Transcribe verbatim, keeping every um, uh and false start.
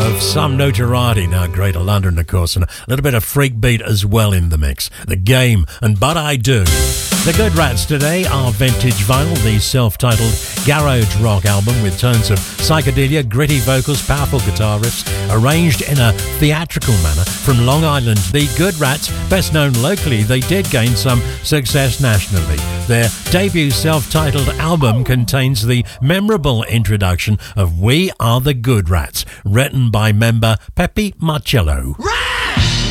of some notoriety now, Greater London, of course, and a little bit of freak beat as well in the mix. The Game and But I Do. The Good Rats today are Vintage Vinyl, the self-titled garage rock album with tones of psychedelia, gritty vocals, powerful guitar riffs, arranged in a theatrical manner from Long Island. The Good Rats, best known locally, they did gain some success nationally. Their debut self-titled album contains the memorable introduction of We Are the Good Rats, written by member Pepe Marcello. Right!